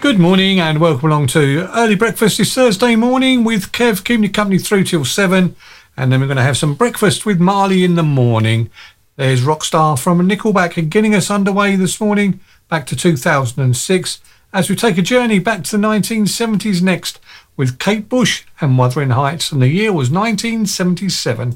Good morning and welcome along to Early Breakfast this Thursday morning with Kev, keeping you company through till 7, and then we're going to have some breakfast with Marley in the morning. There's Rockstar from Nickelback getting us underway this morning back to 2006 as we take a journey back to the 1970s next with Kate Bush and Wuthering Heights, and the year was 1977.